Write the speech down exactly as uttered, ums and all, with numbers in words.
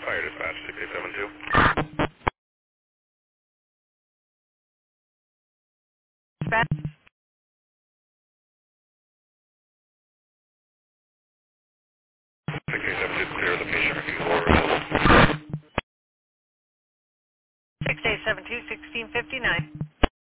Fire dispatch, six eight seven two. Dispatch. six eight seven two, clear the patient refusal available. six eight seven two, sixteen fifty-nine.